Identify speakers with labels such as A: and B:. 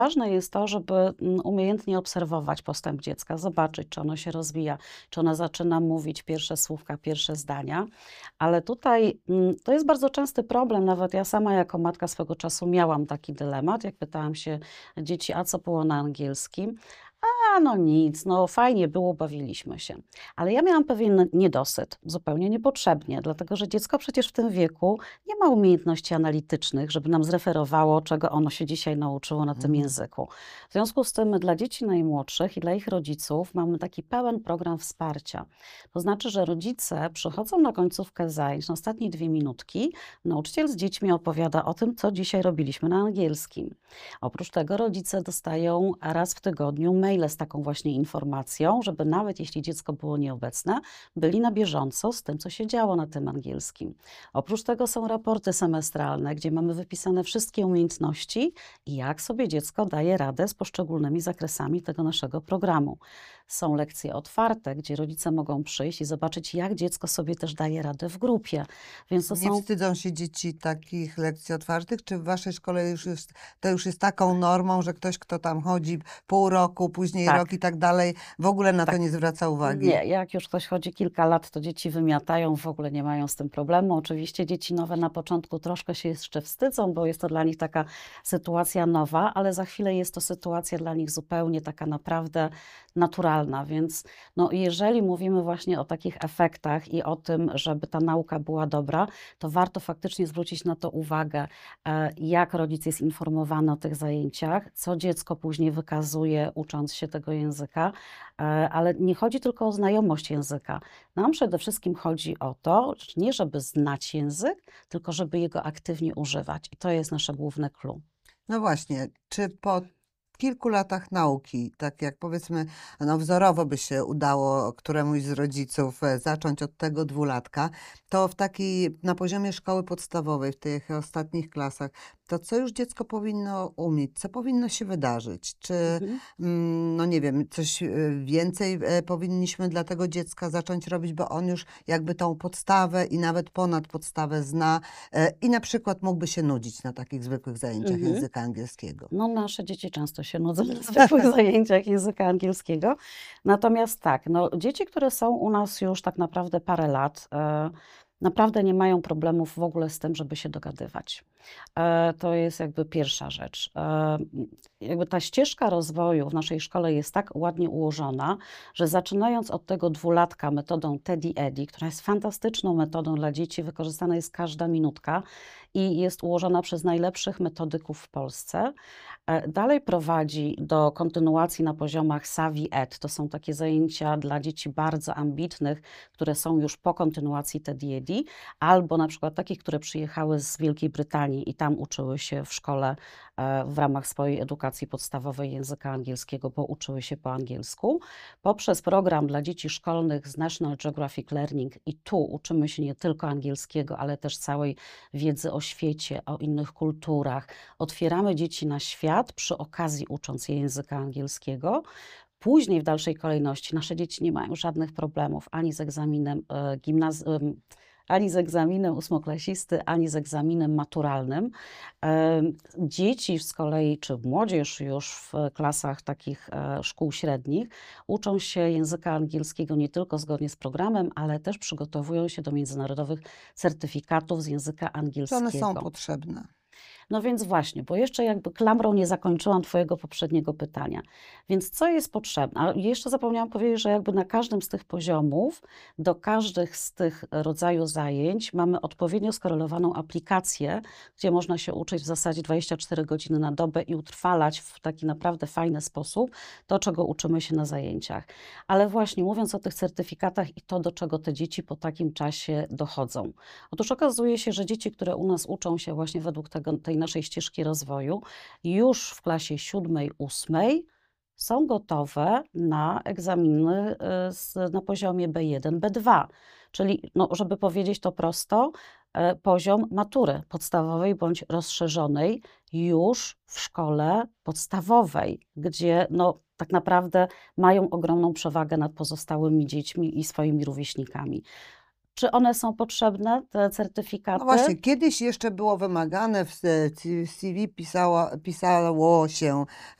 A: Ważne jest to, żeby umiejętnie obserwować postęp dziecka, zobaczyć, czy ono się rozwija, czy ona zaczyna mówić pierwsze słówka, pierwsze zdania. Ale tutaj to jest bardzo częsty problem. Nawet ja sama jako matka swego czasu miałam taki dylemat, jak pytałam się dzieci, a co było na angielskim? A no nic, no fajnie było, bawiliśmy się. Ale ja miałam pewien niedosyt, zupełnie niepotrzebnie, dlatego że dziecko przecież w tym wieku nie ma umiejętności analitycznych, żeby nam zreferowało, czego ono się dzisiaj nauczyło na tym
B: Mhm.
A: języku. W związku z tym my dla dzieci najmłodszych i dla ich rodziców mamy taki pełen program wsparcia. To znaczy, że rodzice przychodzą na końcówkę zajęć, na ostatnie 2 minutki, nauczyciel z dziećmi opowiada o tym, co dzisiaj robiliśmy na angielskim. Oprócz tego rodzice dostają raz w tygodniu maile z taką właśnie informacją, żeby nawet jeśli dziecko było nieobecne, byli na bieżąco z tym, co się działo na tym angielskim. Oprócz tego są raporty semestralne, gdzie mamy wypisane wszystkie umiejętności i jak sobie dziecko daje radę z poszczególnymi zakresami tego naszego programu. Są lekcje otwarte, gdzie rodzice mogą przyjść i zobaczyć, jak dziecko sobie też daje radę w grupie. Więc to
B: Nie
A: są
B: wstydzą się dzieci takich lekcji otwartych? Czy w waszej szkole to już jest taką normą, że ktoś, kto tam chodzi pół roku, później rok
A: tak.
B: i tak dalej, w ogóle na to
A: Tak.
B: nie zwraca uwagi?
A: Nie, jak już ktoś chodzi kilka lat, to dzieci wymiatają, w ogóle nie mają z tym problemu. Oczywiście dzieci nowe na początku troszkę się jeszcze wstydzą, bo jest to dla nich taka sytuacja nowa, ale za chwilę jest to sytuacja dla nich zupełnie taka naprawdę naturalna. Więc no, jeżeli mówimy właśnie o takich efektach i o tym, żeby ta nauka była dobra, to warto faktycznie zwrócić na to uwagę, jak rodzic jest informowany o tych zajęciach, co dziecko później wykazuje, ucząc się tego języka. Ale nie chodzi tylko o znajomość języka. Nam przede wszystkim chodzi o to, nie żeby znać język, tylko żeby jego aktywnie używać. I to jest nasze główne clue.
B: No właśnie, czy po kilku latach nauki, tak jak powiedzmy, no wzorowo by się udało któremuś z rodziców zacząć od tego dwulatka, to na poziomie szkoły podstawowej, w tych ostatnich klasach, to co już dziecko powinno umieć, co powinno się wydarzyć? Czy,
A: Mhm.
B: no nie wiem, coś więcej powinniśmy dla tego dziecka zacząć robić, bo on już jakby tą podstawę i nawet ponad podstawę zna i na przykład mógłby się nudzić na takich zwykłych zajęciach
A: Mhm.
B: języka angielskiego.
A: No, nasze dzieci często się nudzą na zwykłych zajęciach języka angielskiego. Natomiast tak, no, dzieci, które są u nas już tak naprawdę parę lat, naprawdę nie mają problemów w ogóle z tym, żeby się dogadywać. To jest jakby pierwsza rzecz. Jakby ta ścieżka rozwoju w naszej szkole jest tak ładnie ułożona, że zaczynając od tego dwulatka metodą Teddy Eddy, która jest fantastyczną metodą dla dzieci, wykorzystana jest każda minutka i jest ułożona przez najlepszych metodyków w Polsce. Dalej prowadzi do kontynuacji na poziomach Savi Ed. To są takie zajęcia dla dzieci bardzo ambitnych, które są już po kontynuacji Teddy Eddy, albo na przykład takich, które przyjechały z Wielkiej Brytanii i tam uczyły się w szkole w ramach swojej edukacji podstawowej języka angielskiego, bo uczyły się po angielsku. Poprzez program dla dzieci szkolnych z National Geographic Learning i tu uczymy się nie tylko angielskiego, ale też całej wiedzy o świecie, o innych kulturach. Otwieramy dzieci na świat, przy okazji ucząc je języka angielskiego. Później w dalszej kolejności nasze dzieci nie mają żadnych problemów ani z egzaminem ani z egzaminem ósmoklasisty, ani z egzaminem maturalnym. Dzieci z kolei, czy młodzież już w klasach takich szkół średnich, uczą się języka angielskiego nie tylko zgodnie z programem, ale też przygotowują się do międzynarodowych certyfikatów z języka
B: Czy one są
A: angielskiego.
B: potrzebne?
A: No więc właśnie, bo jeszcze jakby klamrą nie zakończyłam twojego poprzedniego pytania. Więc co jest potrzebne? A jeszcze zapomniałam powiedzieć, że jakby na każdym z tych poziomów, do każdych z tych rodzajów zajęć mamy odpowiednio skorelowaną aplikację, gdzie można się uczyć w zasadzie 24 godziny na dobę i utrwalać w taki naprawdę fajny sposób to, czego uczymy się na zajęciach. Ale właśnie mówiąc o tych certyfikatach i to, do czego te dzieci po takim czasie dochodzą. Otóż okazuje się, że dzieci, które u nas uczą się właśnie według tej naszej ścieżki rozwoju, już w klasie 7, 8 są gotowe na egzaminy na poziomie B1, B2. Czyli, no, żeby powiedzieć to prosto, poziom matury podstawowej bądź rozszerzonej już w szkole podstawowej, gdzie no, tak naprawdę mają ogromną przewagę nad pozostałymi dziećmi i swoimi rówieśnikami. Czy one są potrzebne, te
B: No
A: certyfikaty?
B: właśnie, kiedyś jeszcze było wymagane, w CV pisało się